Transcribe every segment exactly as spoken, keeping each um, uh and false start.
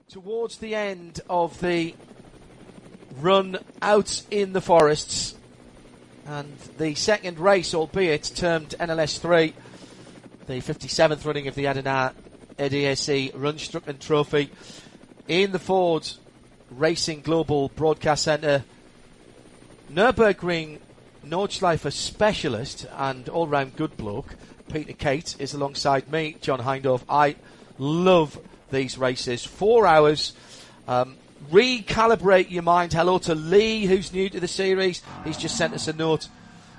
Towards the end of the run out in the forests, and the second race, albeit termed N L S three, the fifty-seventh running of the Adana A D A C Rundstrecken Trophy in the Ford Racing Global Broadcast Centre. Nürburgring Nordschleife specialist and all-round good bloke Peter Kate is alongside me, John Hindhaugh. I love these races. Four hours. Um, recalibrate your mind. Hello to Lee, who's new to the series. He's just sent us a note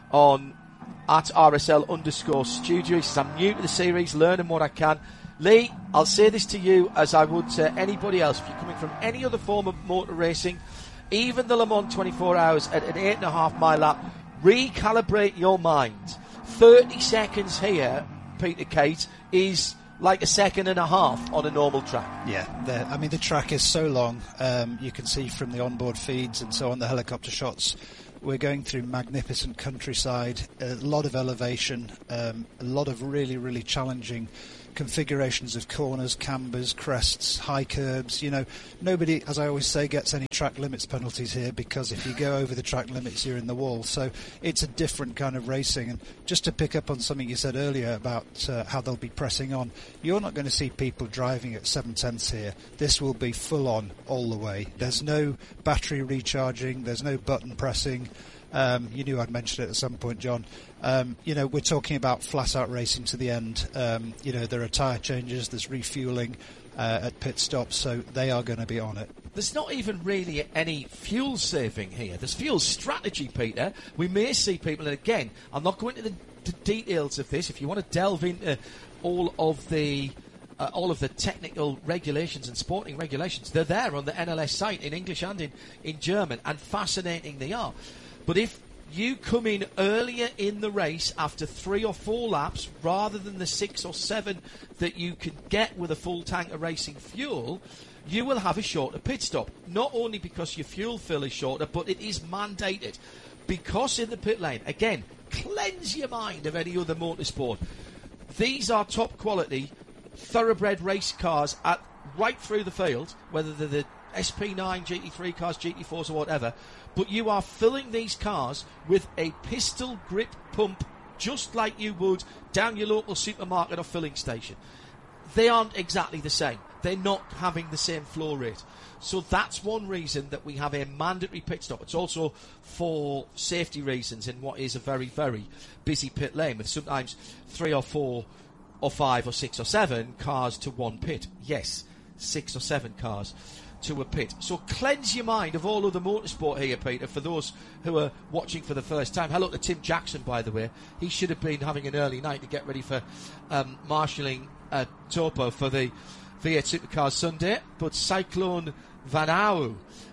on at R S L underscore studio. He says, I'm new to the series, learning what I can. Lee, I'll say this to you as I would to anybody else. If you're coming from any other form of motor racing, even the Le Mans twenty-four hours at an eight and a half mile lap, recalibrate your mind. thirty seconds here, Peter Kate, is like a second and a half on a normal track. Yeah, the, I mean, the track is so long. Um, you can see from the onboard feeds and so on, the helicopter shots. We're going through magnificent countryside, a lot of elevation, um, a lot of really, really challenging configurations of corners, cambers, crests, high curbs. You know, nobody, as I always say, gets any track limits penalties here, because if you go over the track limits, you're in the wall. So it's a different kind of racing. And just to pick up on something you said earlier about uh, how they'll be pressing on, you're not going to see people driving at seven tenths here. This will be full on all the way. There's no battery recharging. There's no button pressing. Um, you knew I'd mention it at some point, John. Um, you know, we're talking about flat-out racing to the end. Um, you know, there are tyre changes, there's refuelling uh, at pit stops, so they are going to be on it. There's not even really any fuel saving here. There's fuel strategy, Peter. We may see people, and again, I'm not going into the, the details of this. If you want to delve into all of the uh, all of the technical regulations and sporting regulations, they're there on the N L S site in English and in, in German, and fascinating they are. But if you come in earlier in the race after three or four laps rather than the six or seven that you can get with a full tank of racing fuel, you will have a shorter pit stop. Not only because your fuel fill is shorter, but it is mandated. Because in the pit lane, again, cleanse your mind of any other motorsport. These are top quality, thoroughbred race cars at right through the field, whether they're the S P nine, G T three cars, G T fours or whatever, but you are filling these cars with a pistol grip pump just like you would down your local supermarket or filling station. They aren't exactly the same. They're not having the same flow rate. So that's one reason that we have a mandatory pit stop. It's also for safety reasons in what is a very, very busy pit lane with sometimes three or four or five or six or seven cars to one pit. Yes, six or seven cars to a pit. So cleanse your mind of all other motorsport here, Peter, for those who are watching for the first time. Hello to Tim Jackson, by the way. He should have been having an early night to get ready for um, marshalling uh, Topo for the V eight Supercars Sunday, but Cyclone Van Au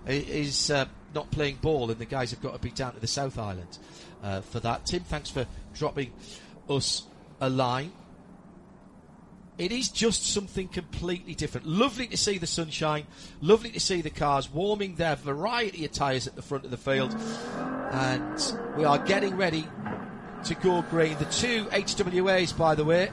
is uh, not playing ball, and the guys have got to be down to the South Island uh, for that. Tim, thanks for dropping us a line. It is just something completely different. Lovely to see the sunshine. Lovely to see the cars warming their variety of tyres at the front of the field. And we are getting ready to go green. The two H W As, by the way,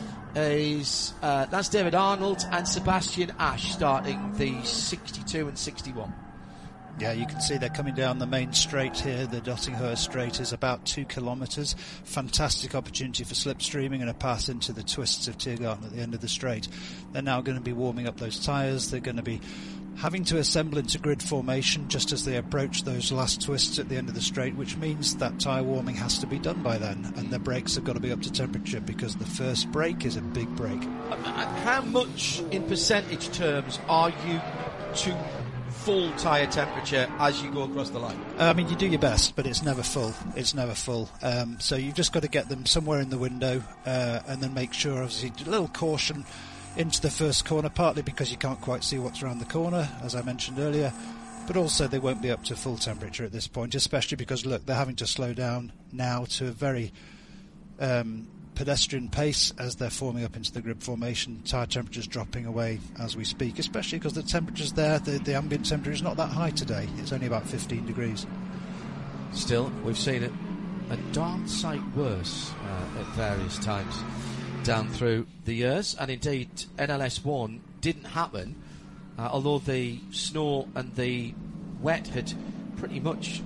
is uh, that's David Arnold and Sebastian Ash starting the sixty-two and sixty-one. Yeah, you can see they're coming down the main straight here. The Dottinghurst straight is about two kilometres. Fantastic opportunity for slipstreaming and a pass into the twists of Tiergarten at the end of the straight. They're now going to be warming up those tyres. They're going to be having to assemble into grid formation just as they approach those last twists at the end of the straight, which means that tyre warming has to be done by then, and their brakes have got to be up to temperature because the first brake is a big brake. How much in percentage terms are you to full tyre temperature as you go across the line? I mean, you do your best, but it's never full. It's never full. Um, so you've just got to get them somewhere in the window uh, and then make sure, obviously, a little caution into the first corner, partly because you can't quite see what's around the corner, as I mentioned earlier, but also they won't be up to full temperature at this point, especially because, look, they're having to slow down now to a very um, pedestrian pace as they're forming up into the grid formation. Tyre temperature's dropping away as we speak, especially because the temperature's there, the, the ambient temperature is not that high today. It's only about fifteen degrees. Still, we've seen it a darn sight worse uh, at various times down through the years, and indeed N L S one didn't happen uh, although the snow and the wet had pretty much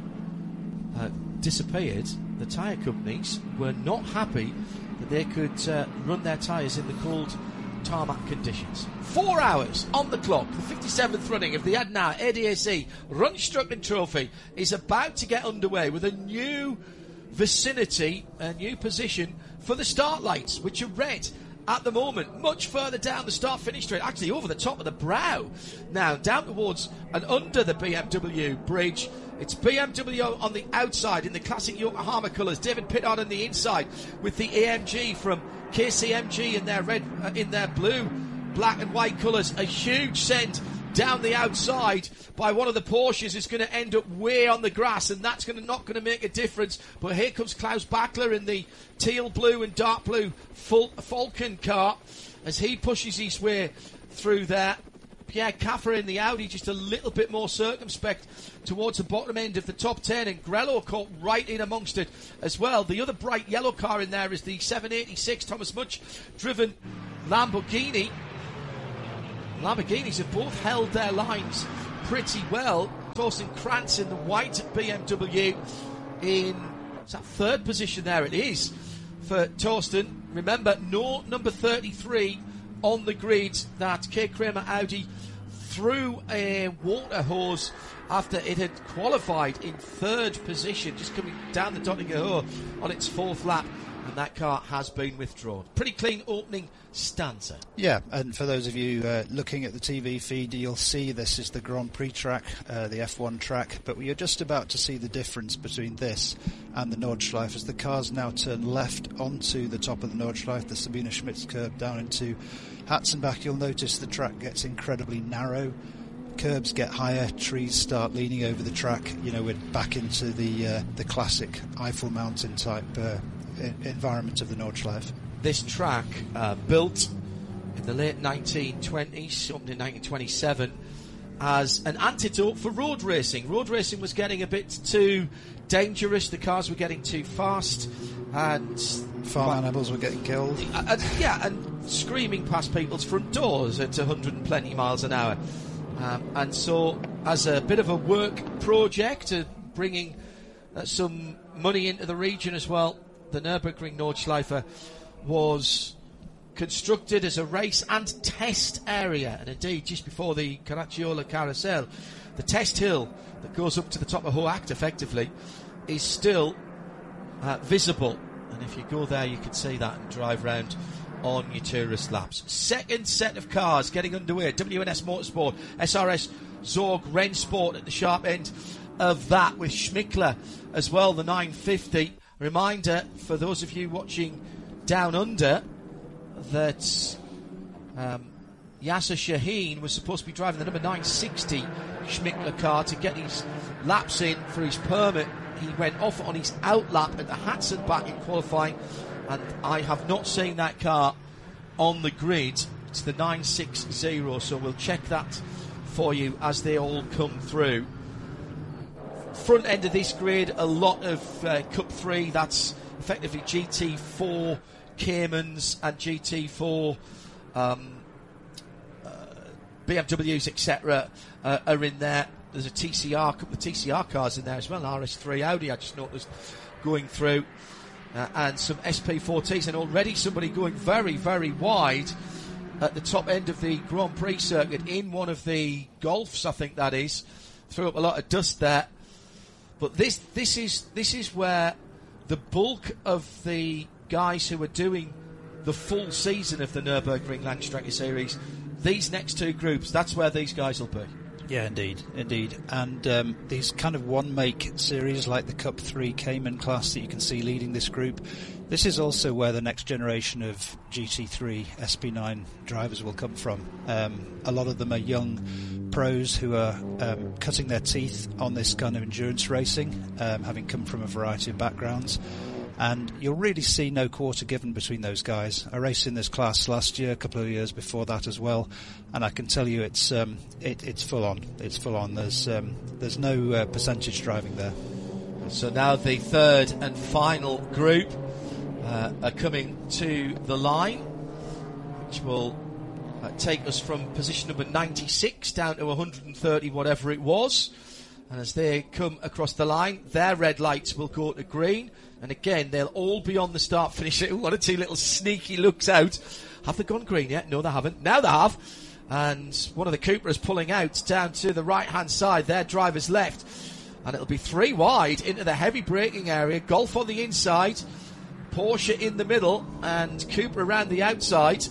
uh, disappeared, the tyre companies were not happy that they could uh, run their tyres in the cold tarmac conditions. Four hours on the clock. The fifty-seventh running of the Adna A D A C Rundstrecken Trophy is about to get underway with a new vicinity, a new position for the start lights, which are red at the moment, much further down the start-finish straight, actually over the top of the brow. Now, down towards and under the B M W bridge, it's B M W on the outside in the classic Yokohama colours, David Pittard on the inside with the A M G from K C M G in their red, uh, in their blue, black and white colours. A huge send down the outside by one of the Porsches is going to end up way on the grass, and that's going to not going to make a difference. But here comes Klaus Bachler in the teal blue and dark blue Fal- Falcon car as he pushes his way through there. Pierre Caffer in the Audi just a little bit more circumspect towards the bottom end of the top ten, and Grello caught right in amongst it as well. The other bright yellow car in there is the seven eighty-six Thomas Much driven Lamborghini. Lamborghinis have both held their lines pretty well. Thorsten Krantz in the white B M W in is that third position there. It is for Thorsten. Remember, no number thirty-three on the grid. That K. Kramer Audi threw a water hose after it had qualified in third position, just coming down the Dottinger Hohe on its fourth lap. And that car has been withdrawn. Pretty clean opening stanza. Yeah, and for those of you uh, looking at the T V feed, you'll see this is the Grand Prix track, uh, the F one track, but you're just about to see the difference between this and the Nordschleife as the cars now turn left onto the top of the Nordschleife, the Sabine Schmitz curb down into Hatzenbach. You'll notice the track gets incredibly narrow. Curbs get higher, trees start leaning over the track. You know, we're back into the uh, the classic Eiffel Mountain type uh, environment of the Nordschleife. This track, uh, built in the late nineteen twenties, opened in nineteen twenty-seven, as an antidote for road racing. Road racing was getting a bit too dangerous, the cars were getting too fast, and farm well, animals were getting killed. Uh, uh, yeah, and screaming past people's front doors at one hundred twenty miles an hour. Um, and so, as a bit of a work project, uh, bringing uh, some money into the region as well, the Nürburgring Nordschleife was constructed as a race and test area, and indeed just before the Caracciola Carousel, the test hill that goes up to the top of Hoacht effectively is still uh, visible, and if you go there you can see that and drive round on your tourist laps. Second set of cars getting underway. W N S Motorsport, S R S Zorg Rennsport at the sharp end of that, with Schmickler as well, the nine fifty. Reminder for those of you watching Down Under that um, Yasser Shaheen was supposed to be driving the number nine sixty Schmickler car to get his laps in for his permit. He went off on his out lap at the Hatzenbach in qualifying, and I have not seen that car on the grid. It's the nine sixty, so we'll check that for you as they all come through. Front end of this grid, a lot of uh, Cup three, that's effectively G T four Caymans and G T four um, uh, B M Ws, et cetera, uh, are in there. There's a T C R, a couple of T C R cars in there as well, an R S three Audi I just noticed going through, uh, and some S P four Ts, and already somebody going very, very wide at the top end of the Grand Prix circuit in one of the Golfs, I think that is. Threw up a lot of dust there. But this this is this is where the bulk of the guys who are doing the full season of the Nürburgring Langstrecke Series, these next two groups, that's where these guys will be. Yeah, indeed, indeed. And um, these kind of one-make series like the Cup three Cayman class that you can see leading this group, this is also where the next generation of G T three S P nine drivers will come from. Um, a lot of them are young pros who are um, cutting their teeth on this kind of endurance racing, um, having come from a variety of backgrounds. And you'll really see no quarter given between those guys. I raced in this class last year, a couple of years before that as well, and I can tell you it's um, it, it's full on. It's full on. There's um, there's no uh, percentage driving there. So now the third and final group uh, are coming to the line, which will uh, take us from position number ninety-six down to one hundred thirty, whatever it was. And as they come across the line, their red lights will go to green. And again, they'll all be on the start finish. One or two little sneaky looks out. Have they gone green yet? No, they haven't. Now they have. And one of the Cupras pulling out down to the right-hand side. Their driver's left. And it'll be three wide into the heavy braking area. Golf on the inside. Porsche in the middle. And Cupra around the outside.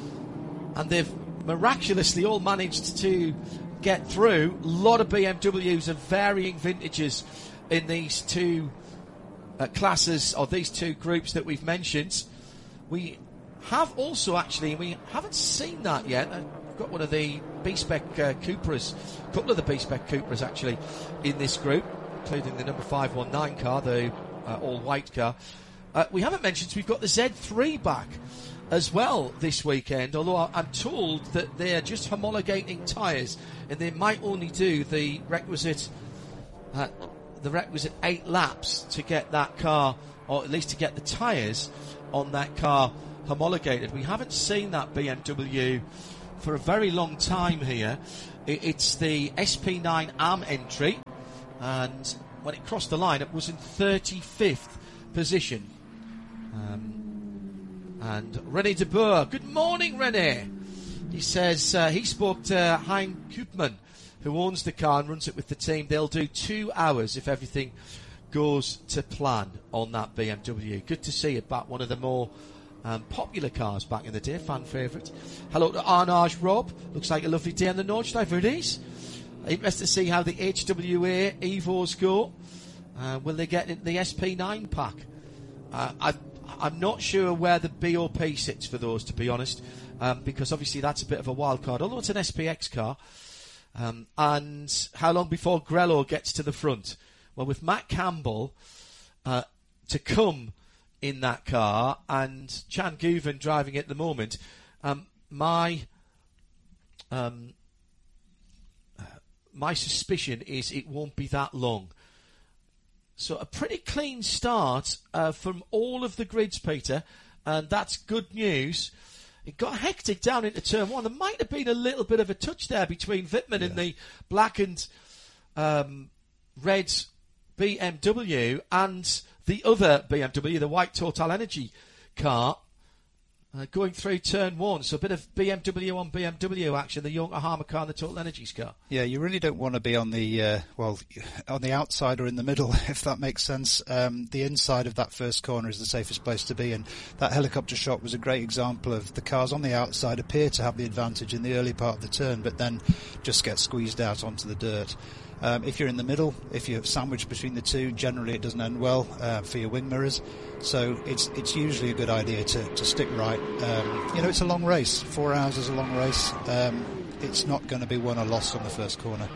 And they've miraculously all managed to get through. A lot of B M Ws of varying vintages in these two uh, classes, or these two groups that we've mentioned. We have also actually, we haven't seen that yet. I've got one of the B-Spec uh, Cupras, a couple of the B-Spec Cupras actually in this group, including the number five one nine car, the uh, all-white car. Uh, we haven't mentioned we've got the Z three back as well this weekend, although I'm told that they're just homologating tyres and they might only do the requisite uh, the requisite eight laps to get that car, or at least to get the tyres on that car homologated. We haven't seen that B M W for a very long time here. It's the S P nine A M entry, and when it crossed the line it was in thirty-fifth position. Um, and René de Boer, good morning René. He says uh, he spoke to Hein Koopman, who owns the car and runs it with the team. They'll do two hours if everything goes to plan on that B M W. Good to see it back, one of the more um, popular cars back in the day, fan favourite. Hello to Arnage Rob, looks like a lovely day on the Nordschleife it is. Interested to see how the H W A Evos go. Uh, will they get into the S P nine pack? Uh, I've I'm not sure where the B O P sits for those, to be honest, um, because obviously that's a bit of a wild card, although it's an S P X car. Um, and how long before Grello gets to the front? Well, with Matt Campbell uh, to come in that car and Chan Guven driving it at the moment, um, my um, my suspicion is it won't be that long. So a pretty clean start uh, from all of the grids, Peter, and that's good news. It got hectic down into turn one. There might have been a little bit of a touch there between Wittmann yeah. and the black and um, red B M W and the other B M W, the white Total Energy car, uh, going through turn one. So a bit of B M W on B M W action, the Yokohama car and the Total Energies car. Yeah, you really don't want to be on the, uh, well, on the outside or in the middle, if that makes sense. Um, the inside of that first corner is the safest place to be, and that helicopter shot was a great example of the cars on the outside appear to have the advantage in the early part of the turn, but then just get squeezed out onto the dirt. Um, if you're in the middle, if you're sandwiched between the two, generally it doesn't end well uh, for your wing mirrors. So it's it's usually a good idea to, to stick right. Um, you know, it's a long race. Four hours is a long race. Um, it's not going to be won or lost on the first corner.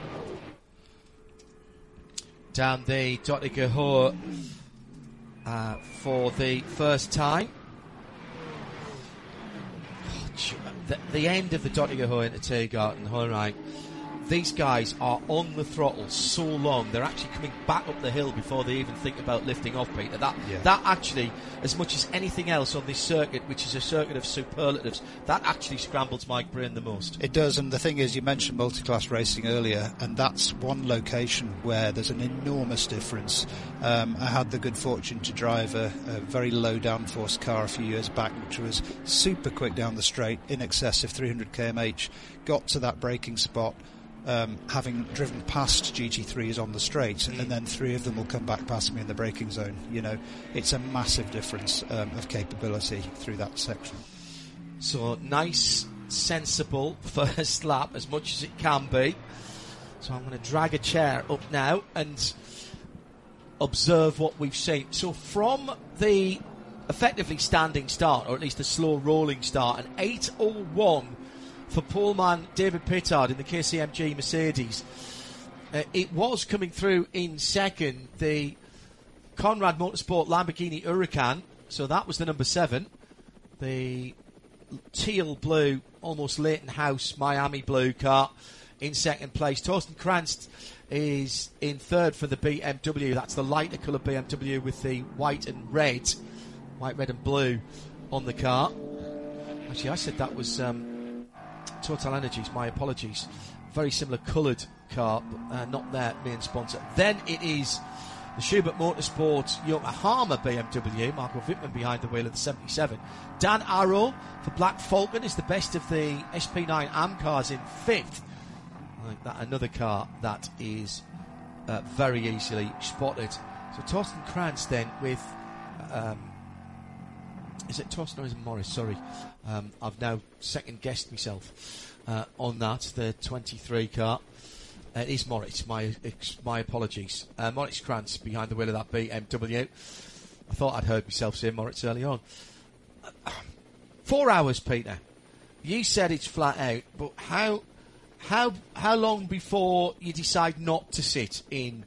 Down the Dottinger uh, for the first time. The, the end of the Dottinger into Tiergarten, all right. These guys are on the throttle so long, they're actually coming back up the hill before they even think about lifting off, Peter. That yeah. that actually, as much as anything else on this circuit, which is a circuit of superlatives, that actually scrambles my brain the most. It does, and the thing is, you mentioned multi-class racing earlier, and that's one location where there's an enormous difference. Um, I had the good fortune to drive a, a very low downforce car a few years back, which was super quick down the straight, in excess of three hundred kilometres per hour, got to that braking spot, Um, having driven past G T threes on the straight, mm. and then three of them will come back past me in the braking zone. You know, it's a massive difference um, of capability through that section. So nice, sensible first lap, as much as it can be. So I'm going to drag a chair up now and observe what we've seen. So from the effectively standing start, or at least a slow rolling start, an eight oh one for poleman David Pittard in the K C M G Mercedes. Uh, it was coming through in second, the Conrad Motorsport Lamborghini Huracan, so that was the number seven. The teal blue, almost Leighton House Miami blue car in second place. Torsten Kranz is in third for the B M W. That's the lighter colour B M W with the white and red, white, red and blue on the car. Actually, I said that was Um, Total Energies, my apologies. Very similar coloured car, but uh, not their main sponsor. Then it is the Schubert Motorsport Yokohama B M W, Marco Wittmann behind the wheel of the seventy-seven. Dan Arrow for Black Falcon is the best of the S P nine A M cars in fifth. I think that another car that is uh, very easily spotted. So Torsten Krantz then with... Um, is it Torsten or is it Morris? Sorry. Um, I've now second-guessed myself uh, on that, the twenty-three car. Uh, it is Moritz, my ex- my apologies. Uh, Moritz Krantz behind the wheel of that B M W. I thought I'd heard myself say Moritz early on. Uh, four hours, Peter. You said it's flat out, but how how how long before you decide not to sit in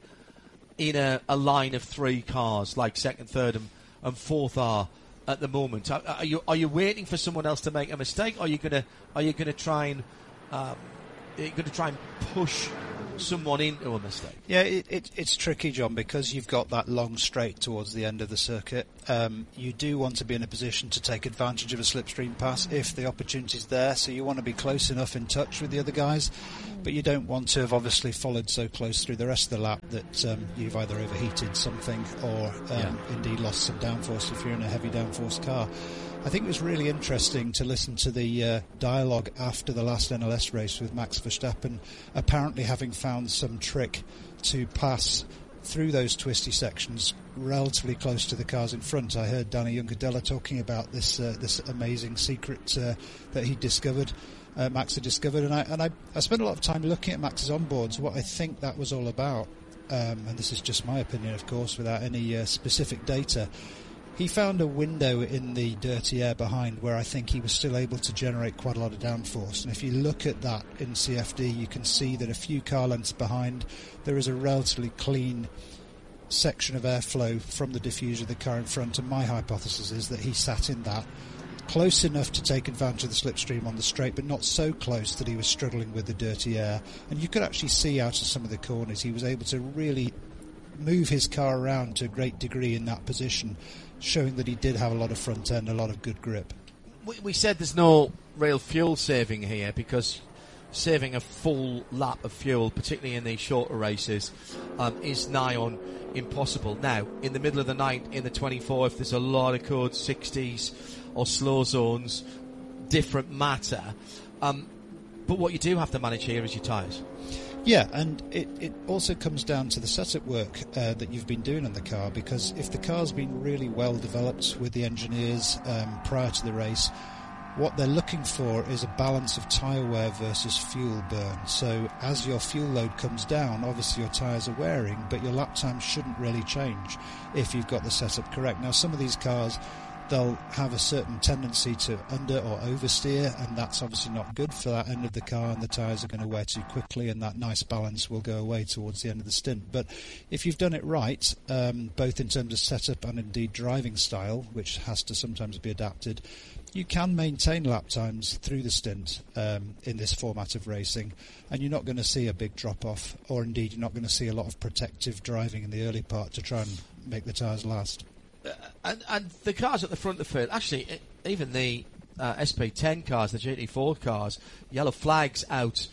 in a, a line of three cars like second, third, and, and fourth are at the moment? Are, are you are you waiting for someone else to make a mistake? Or are you gonna are you gonna try and um, are you gonna try and push someone into a mistake? Yeah, it, it, it's tricky, John, because you've got that long straight towards the end of the circuit. Um, you do want to be in a position to take advantage of a slipstream pass if the opportunity's there, so you want to be close enough in touch with the other guys, but you don't want to have obviously followed so close through the rest of the lap that um, you've either overheated something or um, yeah. indeed lost some downforce if you're in a heavy downforce car. I think it was really interesting to listen to the uh, dialogue after the last N L S race with Max Verstappen, apparently having found some trick to pass through those twisty sections relatively close to the cars in front. I heard Danny Juncadella talking about this uh, this amazing secret uh, that he discovered, uh, Max had discovered, and I and I, I spent a lot of time looking at Max's onboards, what I think that was all about, um, and this is just my opinion, of course, without any uh, specific data. He found a window in the dirty air behind where I think he was still able to generate quite a lot of downforce. And if you look at that in C F D, you can see that a few car lengths behind, there is a relatively clean section of airflow from the diffuser of the car in front. And my hypothesis is that he sat in that close enough to take advantage of the slipstream on the straight, but not so close that he was struggling with the dirty air. And you could actually see out of some of the corners, he was able to really move his car around to a great degree in that position, showing that he did have a lot of front end, a lot of good grip. We, we said there's no real fuel saving here because saving a full lap of fuel, particularly in these shorter races, um, is nigh on impossible. Now, in the middle of the night, in the twenty-four, if there's a lot of code sixties or slow zones, different matter. Um, but what you do have to manage here is your tyres. Yeah, and it, it also comes down to the setup work uh, that you've been doing on the car, because if the car's been really well developed with the engineers um, prior to the race, what they're looking for is a balance of tyre wear versus fuel burn. So as your fuel load comes down, obviously your tyres are wearing, but your lap time shouldn't really change if you've got the setup correct. Now, some of these cars, they'll have a certain tendency to under or oversteer, and that's obviously not good for that end of the car, and the tyres are going to wear too quickly, and that nice balance will go away towards the end of the stint. But if you've done it right, um, both in terms of setup and indeed driving style, which has to sometimes be adapted, you can maintain lap times through the stint um, in this format of racing, and you're not going to see a big drop-off, or indeed you're not going to see a lot of protective driving in the early part to try and make the tyres last. Uh, and, and the cars at the front of the field, actually, it, even the uh, S P ten cars, the G T four cars, yellow flags out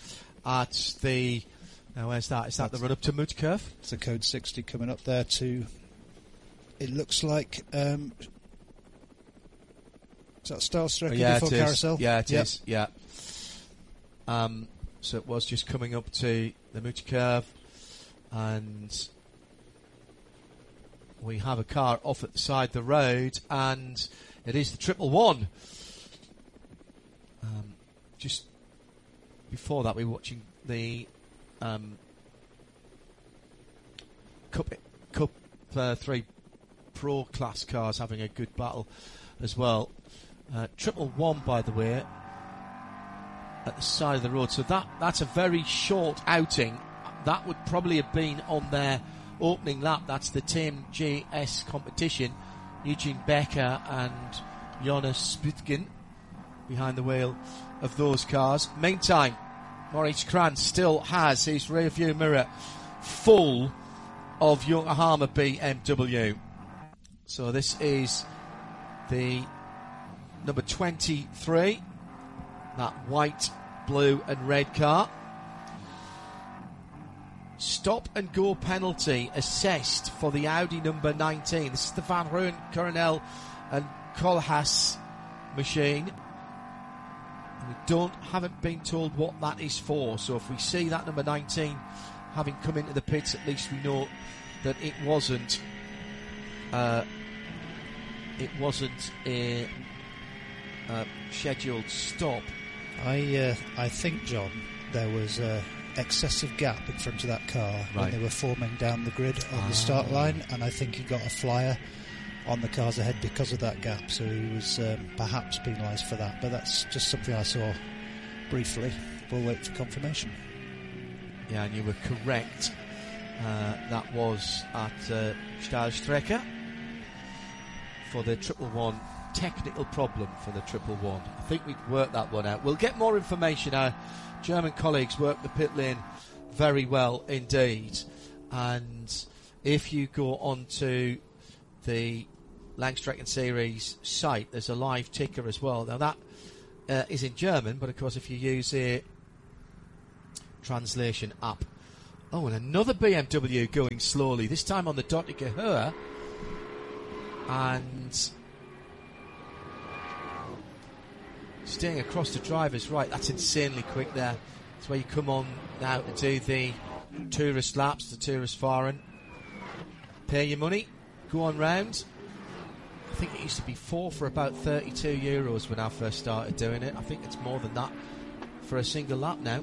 at the. Now, where's that? Is that That's the run up to Mootkerf? It's a code sixty coming up there too. It looks like. Um, is that Starstrecker oh, yeah, before it Carousel? Is. Yeah, it yep. is. Yeah. Um, so it was just coming up to the Mootkerf, and we have a car off at the side of the road, and it is the triple one. Um, just before that, we were watching the um, Cup Cup uh, three Pro class cars having a good battle as well. Uh, triple one, by the way, at the side of the road. So that that's a very short outing. That would probably have been on their opening lap. That's the Team J S competition. Eugene Becker and Jonas Sputgen behind the wheel of those cars. Meantime, Moritz Krantz still has his rear view mirror full of Yokohama B M W. So this is the number twenty-three, that white blue and red car. Stop and go penalty assessed for the Audi number nineteen. This is the Van Rooyen, Coronel and Koolhaas machine. We don't haven't been told what that is for, so if we see that number nineteen having come into the pits, at least we know that it wasn't uh, it wasn't a, a scheduled stop. I uh, I think, John, there was a excessive gap in front of that car right. when they were forming down the grid on ah. the start line, and I think he got a flyer on the cars ahead because of that gap, so he was um, perhaps penalised for that, but that's just something I saw briefly. We'll wait for confirmation. Yeah, and you were correct. Uh, that was at uh, Stahlstrecke for the triple one. Technical problem for the triple one. I think we'd worked that one out. We'll get more information. Our German colleagues work the pit lane very well indeed. And if you go onto the Langstrecken Series site, there's a live ticker as well. Now that uh, is in German, but of course if you use a translation app. Oh, and another B M W going slowly, this time on the Dottinger Höhe. And staying across the driver's right. That's insanely quick there. That's where you come on now to do the tourist laps, the tourist fahren. Pay your money, go on round. I think it used to be four for about thirty-two euros when I first started doing it. I think it's more than that for a single lap now.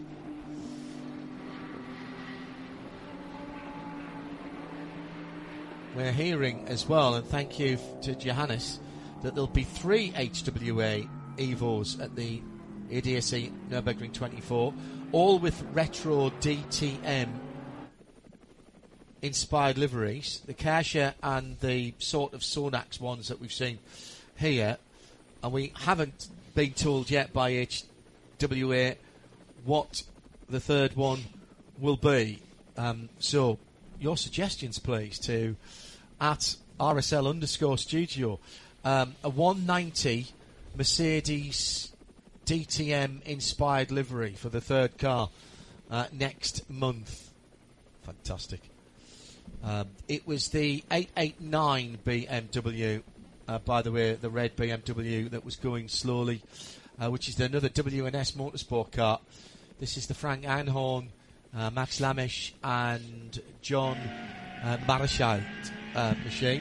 We're hearing as well, and thank you to Johannes, that there'll be three H W A Evos at the A D A C Nürburgring twenty-four, all with retro D T M inspired liveries, the Kasia and the sort of Sonax ones that we've seen here, and we haven't been told yet by H W A what the third one will be. Um, so your suggestions please to at R S L underscore studio. Um, a one ninety Mercedes D T M inspired livery for the third car uh, next month. Fantastic. Um, it was the eight eighty-nine B M W, uh, by the way, the red B M W that was going slowly, uh, which is another W N S Motorsport car. This is the Frank Einhorn, uh, Max Lamisch and John uh, Marischal uh, machine.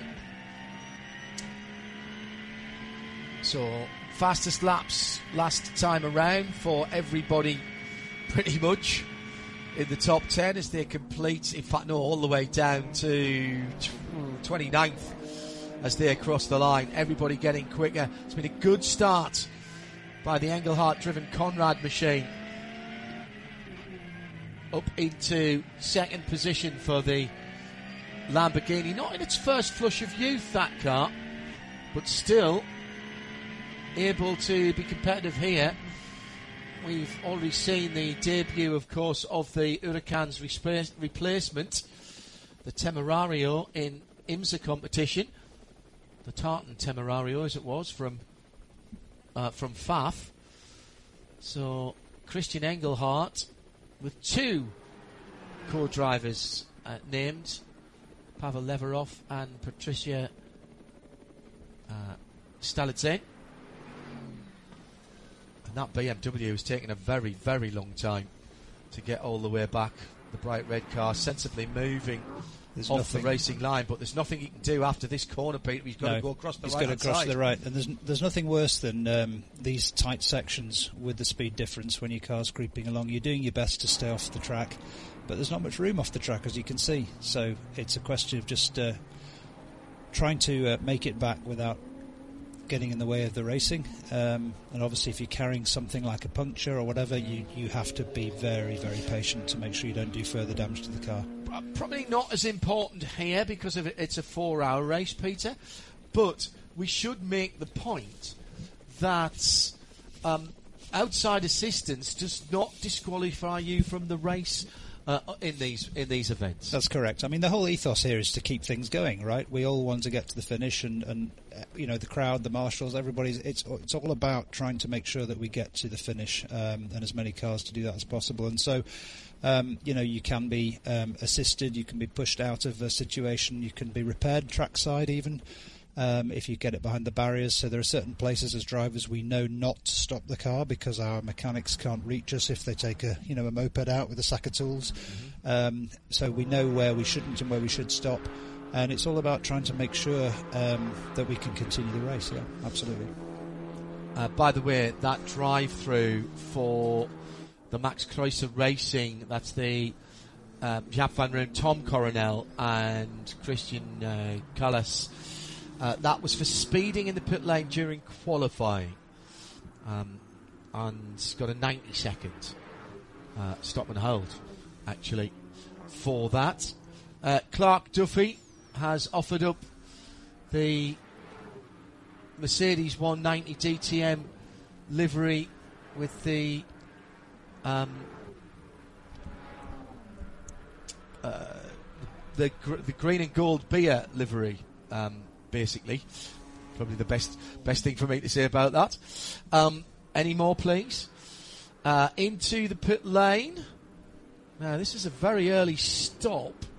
So, fastest laps last time around for everybody pretty much in the top ten as they complete, in fact no, all the way down to twenty-ninth as they cross the line. Everybody getting quicker. It's been a good start by the Engelhardt driven Conrad machine. Up into second position for the Lamborghini. Not in its first flush of youth, that car, but still able to be competitive here. We've already seen the debut, of course, of the Huracan's resp- replacement, the Temerario in IMSA competition. The Tartan Temerario, as it was, from uh, from F A F. So, Christian Engelhardt with two co-drivers uh, named, Pavel Leverov and Patricia uh, Stalitzen. That B M W has taken a very, very long time to get all the way back. The bright red car sensibly moving there's off nothing. the racing line, but there's nothing he can do after this corner, Peter. He's got no, to go across the he's right got to cross side. to the right, and there's there's nothing worse than um, these tight sections with the speed difference when your car's creeping along. You're doing your best to stay off the track, but there's not much room off the track, as you can see. So it's a question of just uh, trying to uh, make it back without getting in the way of the racing, um, and obviously if you're carrying something like a puncture or whatever, you, you have to be very, very patient to make sure you don't do further damage to the car. Probably not as important here because of it, it's a four hour race, Peter, but we should make the point that um, outside assistance does not disqualify you from the race uh, in these in these events. That's correct. I mean, the whole ethos here is to keep things going, right? We all want to get to the finish, and, and uh, you know, the crowd, the marshals, everybody's. It's it's all about trying to make sure that we get to the finish, um, and as many cars to do that as possible. And so, um, you know, you can be um, assisted, you can be pushed out of a situation, you can be repaired trackside even. Um, if you get it behind the barriers. So there are certain places as drivers we know not to stop the car because our mechanics can't reach us if they take a you know a moped out with a sack of tools. Mm-hmm. Um, so we know where we shouldn't and where we should stop, and it's all about trying to make sure um, that we can continue the race. Yeah, absolutely. Uh, by the way, that drive-through for the Max Kreuzer Racing, that's the uh, Jaap van Roon, Tom Coronel and Christian uh, Callas. Uh, that was for speeding in the pit lane during qualifying, um, and got a ninety second uh, stop and hold, actually, for that. Uh, Clark Duffy has offered up the Mercedes one ninety D T M livery with the um, uh, the gr- the green and gold beer livery. Um, Basically, probably the best best thing for me to say about that. Um, any more, please? Uh, into the pit lane. Now, this is a very early stop.